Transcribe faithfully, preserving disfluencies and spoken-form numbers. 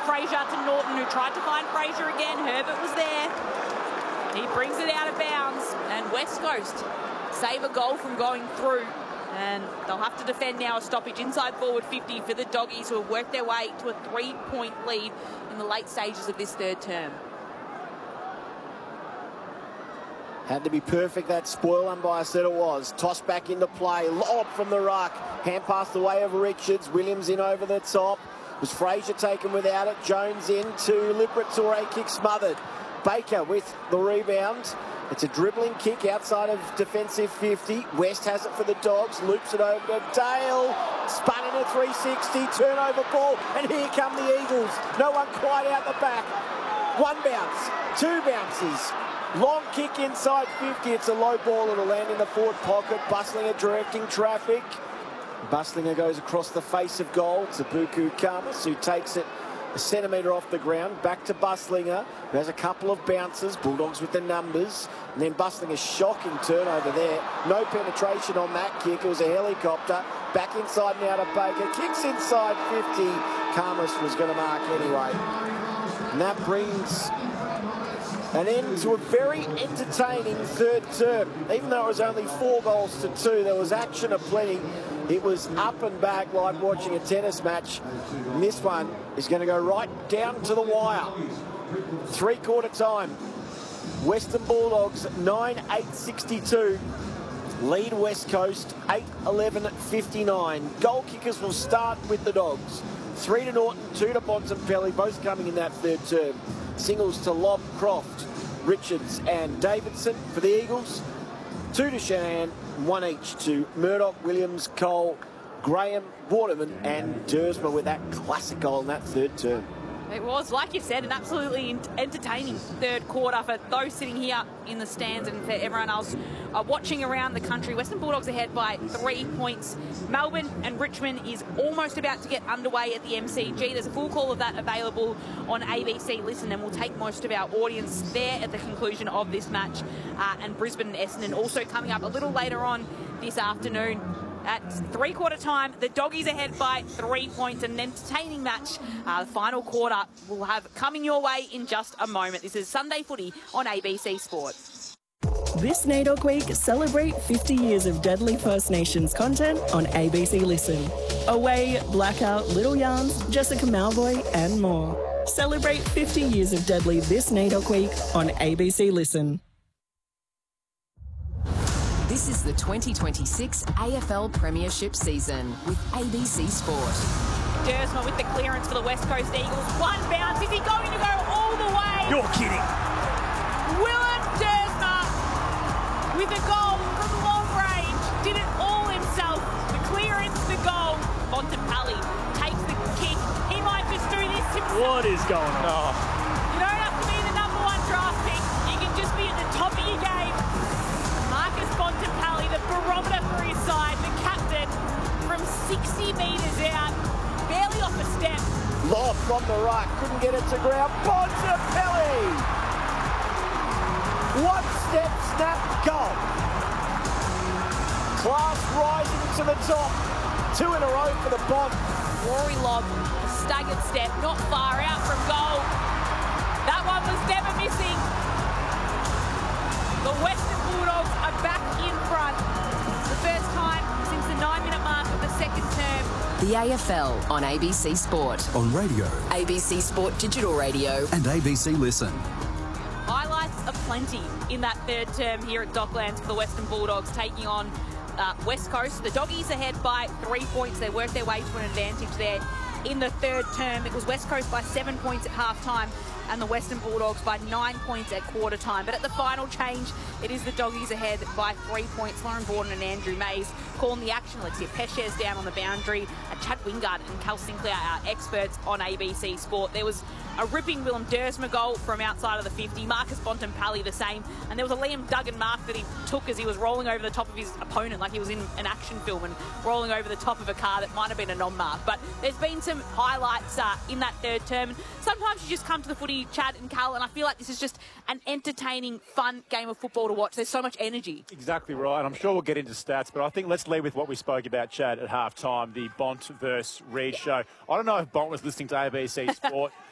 Fraser to Norton, who tried to find Fraser again. Herbert was there. He brings it out of bounds, and West Coast save a goal from going through. And they'll have to defend now a stoppage inside forward fifty for the Doggies, who have worked their way to a three-point lead in the late stages of this third term. Had to be perfect, that spoil, umpire said it was. Toss back into play, lob from the ruck. Hand past the way of Richards. Williams in over the top. Was Fraser taken without it. Jones in to Liberatore, kick smothered. Baker with the rebound. It's a dribbling kick outside of defensive fifty. West has it for the Dogs. Loops it over to Dale. Spun in a three sixty. Turnover ball. And here come the Eagles. No one quite out the back. One bounce. Two bounces. Long kick inside fifty. It's a low ball. It'll land in the forward pocket. Bustlinger directing traffic. Bustlinger goes across the face of goal to Buku Kamas, who takes it a centimetre off the ground. Back to Bustlinger, who has a couple of bounces. Bulldogs with the numbers. And then Bustlinger's shocking turnover there. No penetration on that kick. It was a helicopter. Back inside now to Baker. Kicks inside fifty. Kamas was going to mark anyway. And that brings an end to a very entertaining third term. Even though it was only four goals to two, there was action aplenty. It was up and back like watching a tennis match. And this one is going to go right down to the wire. Three-quarter time. Western Bulldogs nine eight sixty-two. Lead West Coast eight eleven fifty-nine. Goal kickers will start with the Dogs. Three to Norton, two to Bontempelli, both coming in that third term. Singles to Lobb, Croft, Richards and Davidson for the Eagles. Two to Shanahan, one each to Murdoch, Williams, Cole, Graham, Waterman and Dersma with that classic goal in that third term. It was, like you said, an absolutely entertaining third quarter for those sitting here in the stands and for everyone else uh, watching around the country. Western Bulldogs ahead by three points. Melbourne and Richmond is almost about to get underway at the M C G. There's a full call of that available on A B C Listen, and we'll take most of our audience there at the conclusion of this match. Uh, and Brisbane and Essendon also coming up a little later on this afternoon. At three-quarter time, the Doggies ahead by three points. An entertaining match. Uh, the final quarter we'll have coming your way in just a moment. This is Sunday Footy on A B C Sport. This NAIDOC Week, celebrate fifty years of Deadly First Nations content on A B C Listen. Away, Blackout, Little Yarns, Jessica Malvoy and more. Celebrate fifty years of Deadly this NAIDOC Week on A B C Listen. This is the twenty twenty-six A F L Premiership season with A B C Sport. Dersma with the clearance for the West Coast Eagles. One bounce. Is he going to go all the way? You're kidding. Willem Dersma with a goal from long range. Did it all himself. The clearance, the goal. Bontempelli takes the kick. He might just do this himself. What is going on? Oh. You don't have to be the number one draft pick. You can just be at the top of your game. Marcus Bontempelli, the barometer for his side, the captain, from sixty metres out, barely off a step. Lob from the right, couldn't get it to ground. Bontempelli! One step, snap, goal. Class rising to the top. Two in a row for the Bont. Rory Lobb, a staggered step, not far out from goal. That one was never missing. The Western Bulldogs are back in front. The first time since the nine-minute mark of the second term. The A F L on A B C Sport. On radio. A B C Sport Digital Radio. And A B C Listen. Highlights are plenty in that third term here at Docklands for the Western Bulldogs taking on uh, West Coast. The Doggies ahead by three points. They worked their way to an advantage there in the third term. It was West Coast by seven points at half-time and the Western Bulldogs by nine points at quarter time. But at the final change, it is the Doggies ahead by three points. Lauren Borden and Andrew Mays calling the action. Let's see Pesces down on the boundary. Uh, Chad Wingard and Cal Sinclair are experts on A B C Sport. There was a ripping Willem Dersma goal from outside of the fifty. Marcus Bontempelli the same. And there was a Liam Duggan mark that he took as he was rolling over the top of his opponent like he was in an action film and rolling over the top of a car that might have been a non-mark. But there's been some highlights uh, in that third term. Sometimes you just come to the footy, Chad and Cal, and I feel like this is just an entertaining, fun game of football to watch. There's so much energy. Exactly right. And I'm sure we'll get into stats, but I think let's lead with what we spoke about, Chad, at half-time, the Bont versus Reed show. I don't know if Bont was listening to A B C Sport.